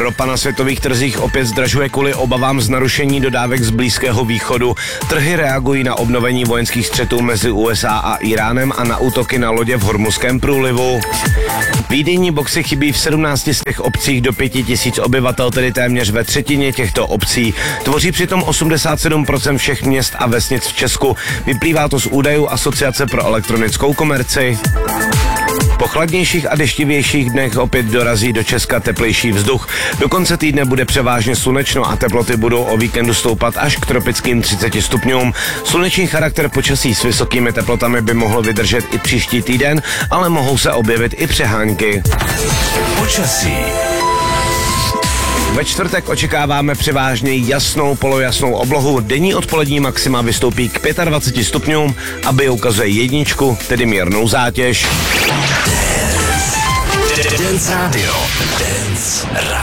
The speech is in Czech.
Ropa na světových trzích opět zdražuje kvůli obavám z narušení dodávek z Blízkého východu. Trhy reagují na obnovení vojenských střetů mezi USA a Iránem a na útoky na lodě v Hormuzském průlivu. Výdejní boxy chybí v 17 z těch obcích do 5000 obyvatel, tedy téměř ve třetině těchto obcí. Tvoří přitom 87% všech měst a vesnic v Česku. Vyplývá to z údajů Asociace pro elektronickou komerci. Po chladnějších a deštivějších dnech opět dorazí do Česka teplejší vzduch. Do konce týdne bude převážně slunečno a teploty budou o víkendu stoupat až k tropickým 30 stupňům. Slunečný charakter počasí s vysokými teplotami by mohl vydržet i příští týden, ale mohou se objevit i přehánky. Počasí. Ve čtvrtek očekáváme převážně jasnou, polojasnou oblohu. Denní odpolední maxima vystoupí k 25 stupňům, aby ukazuje jedničku, tedy mírnou zátěž. Dance Radio.